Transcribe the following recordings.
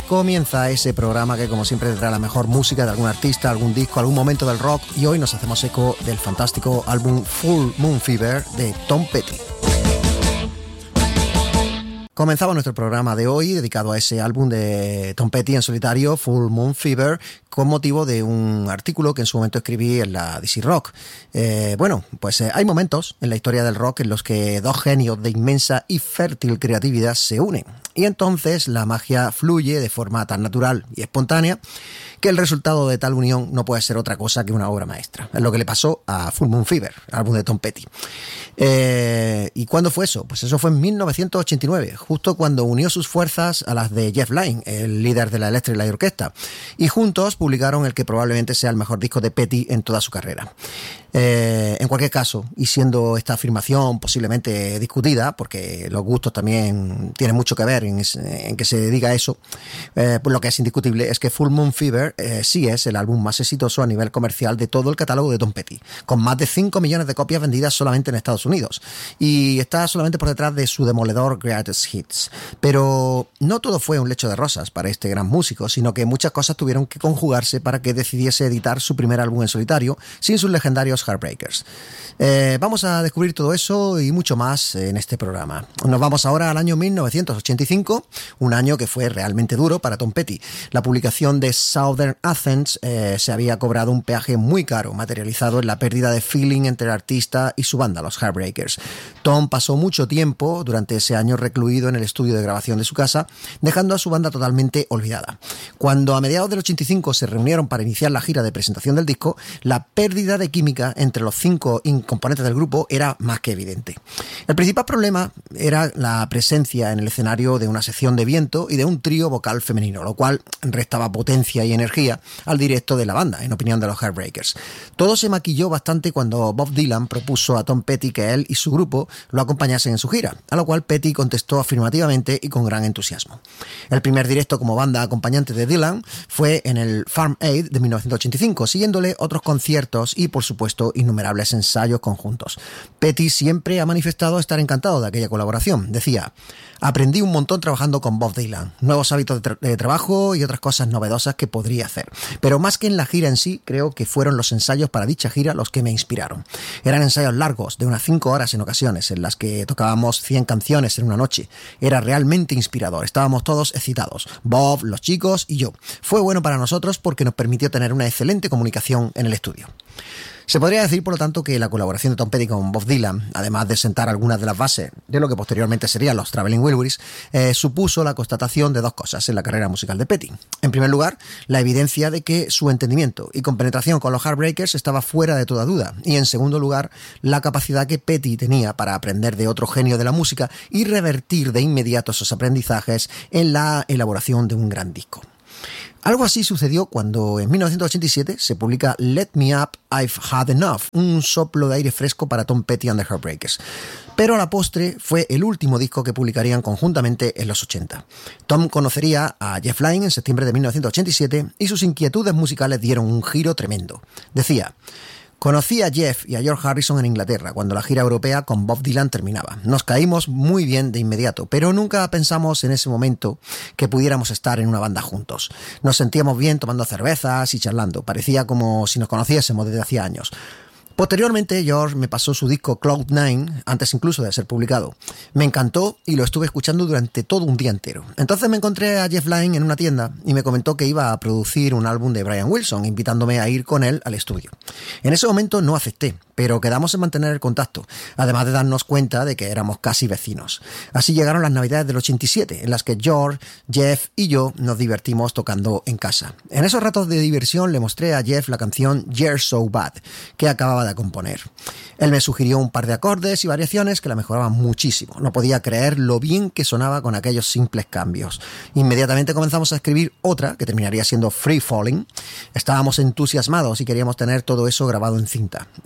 comienza ese programa que como siempre tendrá la mejor música de algún artista, algún disco, algún momento del rock, y hoy nos hacemos eco del fantástico álbum Full Moon Fever de Tom Petty. Comenzaba nuestro programa de hoy dedicado a ese álbum de Tom Petty en solitario, Full Moon Fever, con motivo de un artículo que en su momento escribí en la DC Rock. Hay momentos en la historia del rock en los que dos genios de inmensa y fértil creatividad se unen. Y entonces la magia fluye de forma tan natural y espontánea que el resultado de tal unión no puede ser otra cosa que una obra maestra. Es lo que le pasó a Full Moon Fever, el álbum de Tom Petty. ¿Y cuándo fue eso? Pues eso fue en 1989, justo cuando unió sus fuerzas a las de Jeff Lynne, el líder de la Electric Light Orchestra, y juntos publicaron el que probablemente sea el mejor disco de Petty en toda su carrera. En cualquier caso, y siendo esta afirmación posiblemente discutida, porque los gustos también tienen mucho que ver en que se diga eso, pues lo que es indiscutible es que Full Moon Fever sí es el álbum más exitoso a nivel comercial de todo el catálogo de Tom Petty, con más de 5 millones de copias vendidas solamente en Estados Unidos, y está solamente por detrás de su demoledor Greatest Hits. Pero no todo fue un lecho de rosas para este gran músico, sino que muchas cosas tuvieron que conjugarse para que decidiese editar su primer álbum en solitario sin sus legendarios Heartbreakers. Vamos a descubrir todo eso y mucho más en este programa. Nos vamos ahora al año 1985, un año que fue realmente duro para Tom Petty. La publicación de Southern Athens se había cobrado un peaje muy caro, materializado en la pérdida de feeling entre el artista y su banda, los Heartbreakers. Tom pasó mucho tiempo durante ese año recluido en el estudio de grabación de su casa, dejando a su banda totalmente olvidada. Cuando a mediados del 85 se reunieron para iniciar la gira de presentación del disco, la pérdida de química entre los 5 componentes del grupo era más que evidente. El principal problema era la presencia en el escenario de una sección de viento y de un trío vocal femenino, lo cual restaba potencia y energía al directo de la banda, en opinión de los Heartbreakers. Todo se maquilló bastante cuando Bob Dylan propuso a Tom Petty que él y su grupo lo acompañasen en su gira, a lo cual Petty contestó afirmativamente y con gran entusiasmo. El primer directo como banda acompañante de Dylan fue en el Farm Aid de 1985, siguiéndole otros conciertos y, por supuesto, innumerables ensayos conjuntos. Petty siempre ha manifestado estar encantado de aquella colaboración. Decía: aprendí un montón trabajando con Bob Dylan, nuevos hábitos de trabajo y otras cosas novedosas que podría hacer. Pero más que en la gira en sí, creo que fueron los ensayos para dicha gira los que me inspiraron. Eran ensayos largos, de unas 5 horas en ocasiones, en las que tocábamos 100 canciones en una noche. Era realmente inspirador, estábamos todos excitados, Bob, los chicos y yo. Fue bueno para nosotros porque nos permitió tener una excelente comunicación en el estudio. Se podría decir, por lo tanto, que la colaboración de Tom Petty con Bob Dylan, además de sentar algunas de las bases de lo que posteriormente serían los Traveling Wilburys, supuso la constatación de dos cosas en la carrera musical de Petty. En primer lugar, la evidencia de que su entendimiento y compenetración con los Heartbreakers estaba fuera de toda duda. Y en segundo lugar, la capacidad que Petty tenía para aprender de otro genio de la música y revertir de inmediato esos aprendizajes en la elaboración de un gran disco. Algo así sucedió cuando en 1987 se publica Let Me Up, I've Had Enough, un soplo de aire fresco para Tom Petty and the Heartbreakers. Pero a la postre fue el último disco que publicarían conjuntamente en los 80. Tom conocería a Jeff Lynne en septiembre de 1987 y sus inquietudes musicales dieron un giro tremendo. Decía: conocí a Jeff y a George Harrison en Inglaterra cuando la gira europea con Bob Dylan terminaba. Nos caímos muy bien de inmediato, pero nunca pensamos en ese momento que pudiéramos estar en una banda juntos. Nos sentíamos bien tomando cervezas y charlando. Parecía como si nos conociésemos desde hacía años. Posteriormente, George me pasó su disco Cloud9, antes incluso de ser publicado. Me encantó y lo estuve escuchando durante todo un día entero. Entonces me encontré a Jeff Lynne en una tienda y me comentó que iba a producir un álbum de Brian Wilson, invitándome a ir con él al estudio. En ese momento no acepté, pero quedamos en mantener el contacto, además de darnos cuenta de que éramos casi vecinos. Así llegaron las navidades del 87, en las que George, Jeff y yo nos divertimos tocando en casa. En esos ratos de diversión le mostré a Jeff la canción You're So Bad, que acababa de componer. Él me sugirió un par de acordes y variaciones que la mejoraban muchísimo. No podía creer lo bien que sonaba con aquellos simples cambios. Inmediatamente comenzamos a escribir otra, que terminaría siendo Free Falling. Estábamos entusiasmados y queríamos tener todo eso grabado en cinta. El único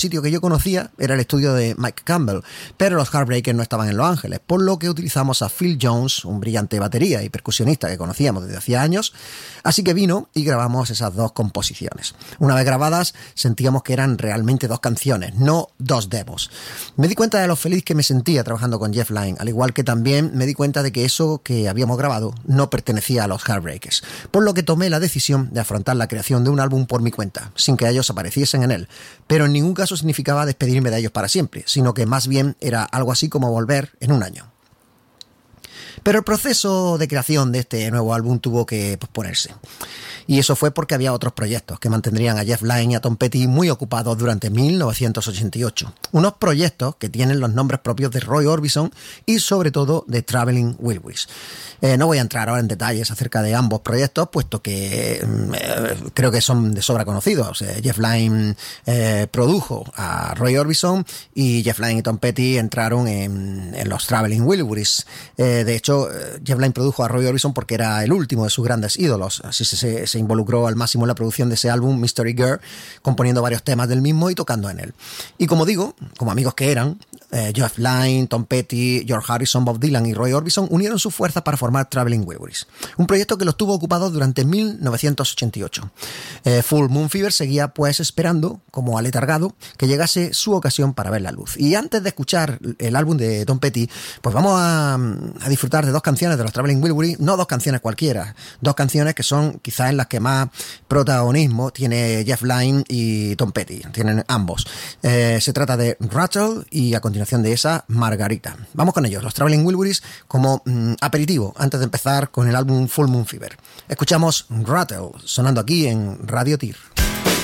sitio que yo conocía era el estudio de Mike Campbell, pero los Heartbreakers no estaban en Los Ángeles, por lo que utilizamos a Phil Jones, un brillante batería y percusionista que conocíamos desde hacía años, así que vino y grabamos esas dos composiciones. Una vez grabadas, sentíamos que eran realmente dos canciones, no dos demos. Me di cuenta de lo feliz que me sentía trabajando con Jeff Lynne, al igual que también me di cuenta de que eso que habíamos grabado no pertenecía a los Heartbreakers, por lo que tomé la decisión de afrontar la creación de un álbum por mi cuenta, sin que ellos apareciesen en él, pero en ningún caso significaba despedirme de ellos para siempre, sino que más bien era algo así como volver en un año. Pero el proceso de creación de este nuevo álbum tuvo que posponerse. Y eso fue porque había otros proyectos que mantendrían a Jeff Lynne y a Tom Petty muy ocupados durante 1988. Unos proyectos que tienen los nombres propios de Roy Orbison y sobre todo de Traveling Wilburys. No voy a entrar ahora en detalles acerca de ambos proyectos, puesto que creo que son de sobra conocidos. Jeff Lynne produjo a Roy Orbison y Jeff Lynne y Tom Petty entraron en los Traveling Wilburys. De hecho, Jeff Lynne produjo a Roy Orbison porque era el último de sus grandes ídolos. Así se involucró al máximo en la producción de ese álbum, Mystery Girl, componiendo varios temas del mismo y tocando en él. Y como digo, como amigos que eran, Jeff Lynne, Tom Petty, George Harrison, Bob Dylan y Roy Orbison unieron sus fuerzas para formar Traveling Wilburys, un proyecto que los tuvo ocupados durante 1988. Full Moon Fever seguía pues esperando, como aletargado, que llegase su ocasión para ver la luz. Y antes de escuchar el álbum de Tom Petty, pues vamos a disfrutar de dos canciones de los Traveling Wilburys, no dos canciones cualquiera, dos canciones que son quizás en las que más protagonismo tiene Jeff Lynne y Tom Petty, tienen ambos. Se trata de Rattle y a continuación de esa, Margarita. Vamos con ellos, los Traveling Wilburys, como aperitivo antes de empezar con el álbum Full Moon Fever. Escuchamos Rattle sonando aquí en Radio Tir.